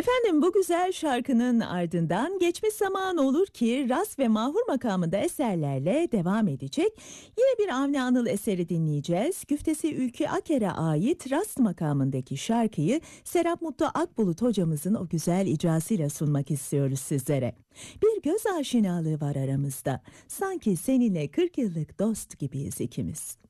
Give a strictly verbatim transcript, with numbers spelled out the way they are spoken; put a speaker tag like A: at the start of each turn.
A: Efendim bu güzel şarkının ardından geçmiş zaman olur ki Ras ve Mahur makamında eserlerle devam edecek. Yine bir Avni Anıl eseri dinleyeceğiz. Güftesi Ülkü Aker'e ait Rast makamındaki şarkıyı Serap Mutlu Akbulut hocamızın o güzel icrasıyla sunmak istiyoruz sizlere. Bir göz aşinalığı var aramızda. Sanki seninle kırk yıllık dost gibiyiz ikimiz.